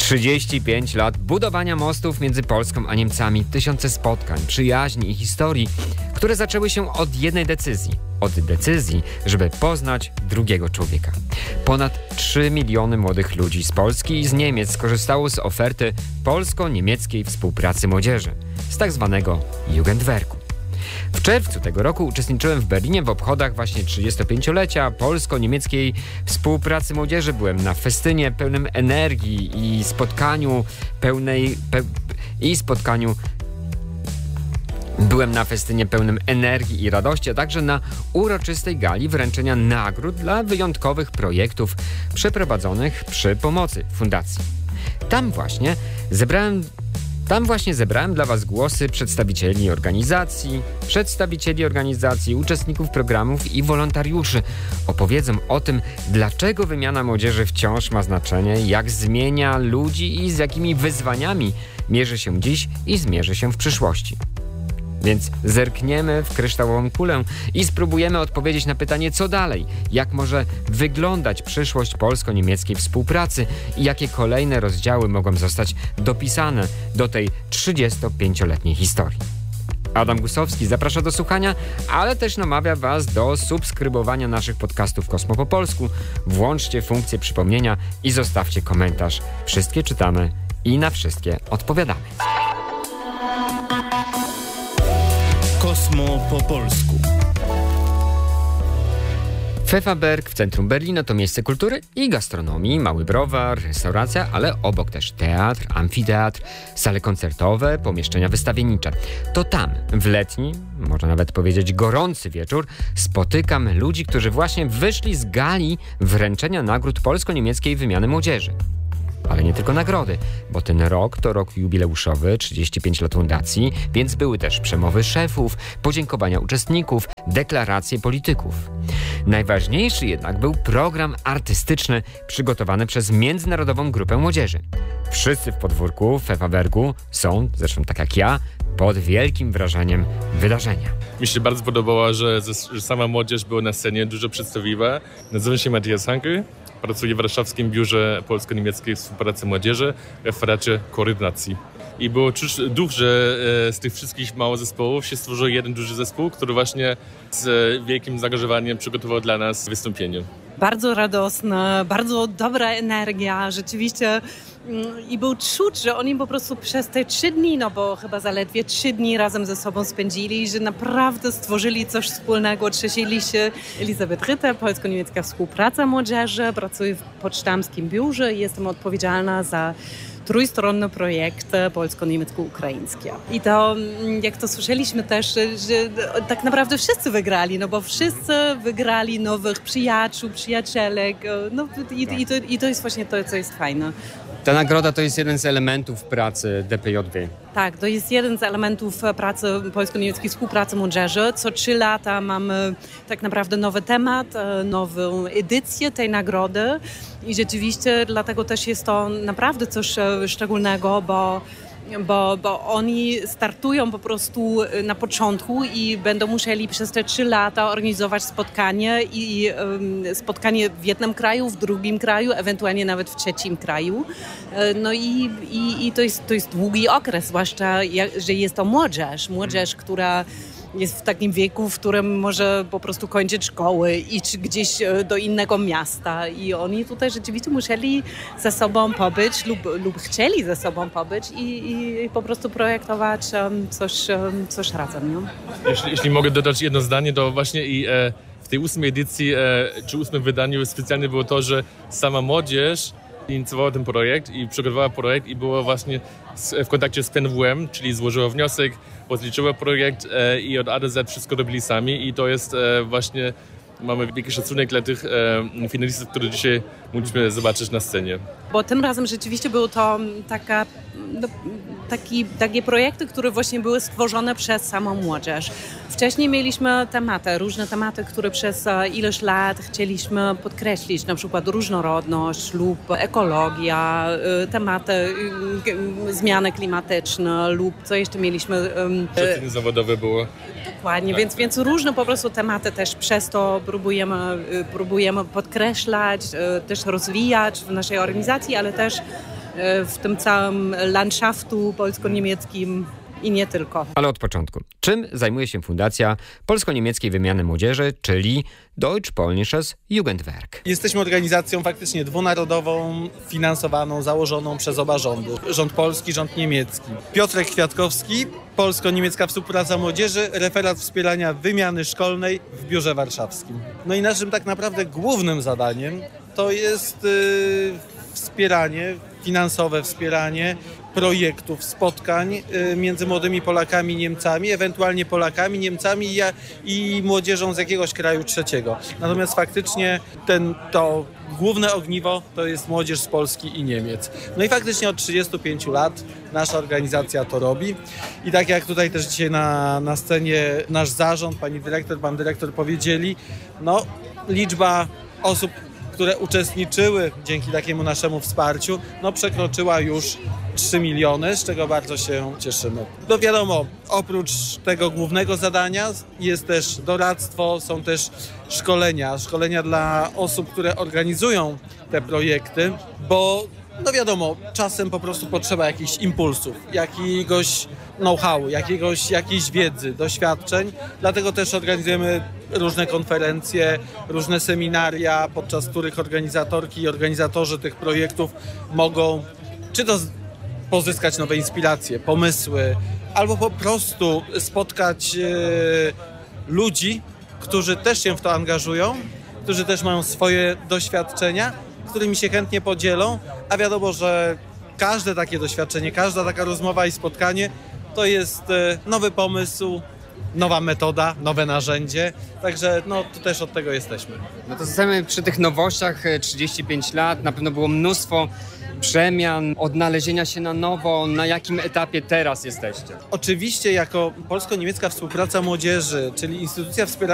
35 lat budowania mostów między Polską a Niemcami, tysiące spotkań, przyjaźni i historii, które zaczęły się od jednej decyzji. Od decyzji, żeby poznać drugiego człowieka. Ponad 3 miliony młodych ludzi z Polski i z Niemiec skorzystało z oferty polsko-niemieckiej współpracy młodzieży, z tak zwanego Jugendwerku. W czerwcu tego roku uczestniczyłem w Berlinie w obchodach właśnie 35-lecia polsko-niemieckiej współpracy młodzieży. Byłem na festynie pełnym energii i Byłem na festynie pełnym energii i radości, a także na uroczystej gali wręczenia nagród dla wyjątkowych projektów przeprowadzonych przy pomocy fundacji. Tam właśnie zebrałem dla Was głosy przedstawicieli organizacji, uczestników programów i wolontariuszy. Opowiedzą o tym, dlaczego wymiana młodzieży wciąż ma znaczenie, jak zmienia ludzi i z jakimi wyzwaniami mierzy się dziś i zmierzy się w przyszłości. Więc zerkniemy w kryształową kulę i spróbujemy odpowiedzieć na pytanie, co dalej, jak może wyglądać przyszłość polsko-niemieckiej współpracy i jakie kolejne rozdziały mogą zostać dopisane do tej 35-letniej historii. Adam Gusowski zaprasza do słuchania, ale też namawia Was do subskrybowania naszych podcastów Kosmo po polsku. Włączcie funkcję przypomnienia i zostawcie komentarz. Wszystkie czytamy i na wszystkie odpowiadamy. Kosmo po polsku. Pfefferberg w centrum Berlina to miejsce kultury i gastronomii, mały browar, restauracja, ale obok też teatr, amfiteatr, sale koncertowe, pomieszczenia wystawiennicze. To tam, w letni, można nawet powiedzieć gorący wieczór, spotykam ludzi, którzy właśnie wyszli z gali wręczenia nagród polsko-niemieckiej wymiany młodzieży. Ale nie tylko nagrody, bo ten rok to rok jubileuszowy, 35 lat fundacji, więc były też przemowy szefów, podziękowania uczestników, deklaracje polityków. Najważniejszy jednak był program artystyczny przygotowany przez Międzynarodową Grupę Młodzieży. Wszyscy w podwórku w Pfefferbergu są, zresztą tak jak ja, pod wielkim wrażeniem wydarzenia. Mi się bardzo podobało, że sama młodzież była na scenie dużo przedstawiła. Nazywam się Matthias Hankel. Pracuję w warszawskim biurze polsko-niemieckiej współpracy młodzieży w referacie koordynacji. I było czuć duch, że z tych wszystkich małych zespołów się stworzył jeden duży zespół, który właśnie z wielkim zaangażowaniem przygotował dla nas wystąpienie. Bardzo radosna, bardzo dobra energia, rzeczywiście. I był czuć, że oni po prostu przez te 3 dni, no bo chyba zaledwie 3 dni razem ze sobą spędzili, że naprawdę stworzyli coś wspólnego. Trzesili się. Elisabeth Ritter, polsko-niemiecka współpraca młodzieży, pracuję w pocztamskim biurze i jestem odpowiedzialna za trójstronny projekt polsko-niemiecko-ukraiński. I to, jak to słyszeliśmy też, że tak naprawdę wszyscy wygrali, no bo wszyscy wygrali nowych przyjaciół, przyjacielek, no i to jest właśnie to, co jest fajne. Ta nagroda to jest jeden z elementów pracy DPJW. Tak, to jest jeden z elementów pracy polsko-niemieckiej współpracy młodzieży. Co 3 lata mamy tak naprawdę nowy temat, nową edycję tej nagrody i rzeczywiście dlatego też jest to naprawdę coś szczególnego, bo oni startują po prostu na początku i będą musieli przez te 3 lata organizować spotkanie w jednym kraju, w drugim kraju, ewentualnie nawet w trzecim kraju. No i to jest długi okres, zwłaszcza, że jest to młodzież, która jest w takim wieku, w którym może po prostu kończyć szkoły, iść gdzieś do innego miasta i oni tutaj rzeczywiście musieli ze sobą pobyć lub chcieli ze sobą pobyć i po prostu projektować coś razem. No? Jeśli mogę dodać jedno zdanie, to właśnie i w tej 8. edycji czy 8. wydaniu specjalnie było to, że sama młodzież inicjowała ten projekt i przygotowała projekt i była właśnie w kontakcie z PNWM, czyli złożyła wniosek, rozliczyła projekt i od A do Z wszystko robili sami i to jest właśnie, mamy wielki szacunek dla tych finalistów, które dzisiaj mogliśmy zobaczyć na scenie. Bo tym razem rzeczywiście były to takie projekty, które właśnie były stworzone przez samą młodzież. Wcześniej mieliśmy różne tematy, które przez ileś lat chcieliśmy podkreślić, na przykład różnorodność lub ekologia, tematy zmiany klimatyczne lub co jeszcze mieliśmy... Przeceny zawodowe było. Dokładnie, tak. Więc różne po prostu tematy też przez to próbujemy podkreślać, też rozwijać w naszej organizacji, ale też w tym całym landschaftu polsko-niemieckim i nie tylko. Ale od początku. Czym zajmuje się Fundacja Polsko-Niemieckiej Wymiany Młodzieży, czyli Deutsch-Polnisches Jugendwerk? Jesteśmy organizacją faktycznie dwunarodową, finansowaną, założoną przez oba rządy. Rząd polski, rząd niemiecki. Piotrek Kwiatkowski, Polsko-Niemiecka Współpraca Młodzieży, referat wspierania wymiany szkolnej w Biurze Warszawskim. No i naszym tak naprawdę głównym zadaniem to jest wspieranie, finansowe wspieranie projektów, spotkań między młodymi Polakami i Niemcami, ewentualnie Polakami, Niemcami i młodzieżą z jakiegoś kraju trzeciego. Natomiast faktycznie to główne ogniwo to jest młodzież z Polski i Niemiec. No i faktycznie od 35 lat nasza organizacja to robi. I tak jak tutaj też dzisiaj na scenie nasz zarząd, pani dyrektor, pan dyrektor powiedzieli, no liczba osób, które uczestniczyły dzięki takiemu naszemu wsparciu, no przekroczyła już 3 miliony, z czego bardzo się cieszymy. No wiadomo, oprócz tego głównego zadania jest też doradztwo, są też szkolenia dla osób, które organizują te projekty, bo no wiadomo, czasem po prostu potrzeba jakichś impulsów, jakiegoś know-how, jakiejś wiedzy, doświadczeń. Dlatego też organizujemy różne konferencje, różne seminaria, podczas których organizatorki i organizatorzy tych projektów mogą czy to pozyskać nowe inspiracje, pomysły, albo po prostu spotkać ludzi, którzy też się w to angażują, którzy też mają swoje doświadczenia, którymi się chętnie podzielą, a wiadomo, że każde takie doświadczenie, każda taka rozmowa i spotkanie to jest nowy pomysł, nowa metoda, nowe narzędzie, także no tu też od tego jesteśmy. No to zostajemy przy tych nowościach, 35 lat, na pewno było mnóstwo przemian, odnalezienia się na nowo. Na jakim etapie teraz jesteście? Oczywiście jako Polsko-Niemiecka Współpraca Młodzieży, czyli instytucja wspierająca